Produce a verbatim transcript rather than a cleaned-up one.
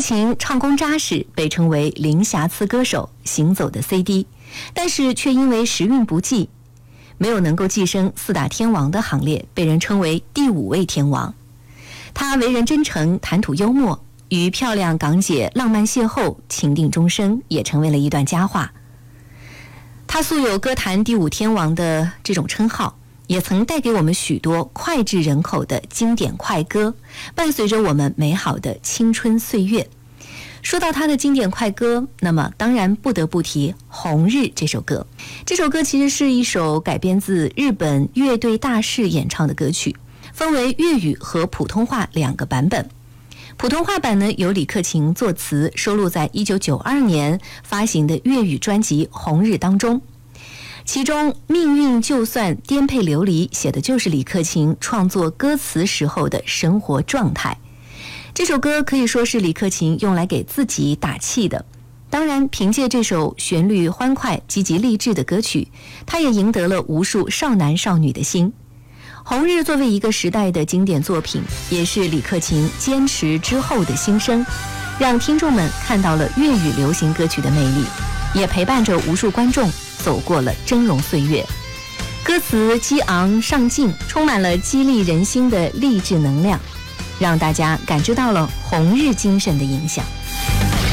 琴唱功扎实，被称为零瑕疵歌手，行走的 C D， 但是却因为时运不济，没有能够跻身四大天王的行列，被人称为第五位天王。他为人真诚，谈吐幽默，与漂亮港姐浪漫邂逅，情定终生，也成为了一段佳话。他素有歌坛第五天王的这种称号，也曾带给我们许多脍炙人口的经典快歌，伴随着我们美好的青春岁月。说到他的经典快歌，那么当然不得不提《红日》这首歌。这首歌其实是一首改编自日本乐队大士演唱的歌曲，分为粤语和普通话两个版本。普通话版呢由李克勤作词，收录在一九九二年发行的粤语专辑《红日》当中。其中命运就算颠沛流离写的就是李克勤创作歌词时候的生活状态。这首歌可以说是李克勤用来给自己打气的，当然凭借这首旋律欢快积极励志的歌曲，他也赢得了无数少男少女的心。红日作为一个时代的经典作品，也是李克勤坚持之后的新生，让听众们看到了粤语流行歌曲的魅力，也陪伴着无数观众走过了峥嵘岁月。歌词激昂上进，充满了激励人心的励志能量，让大家感知到了红日精神的影响。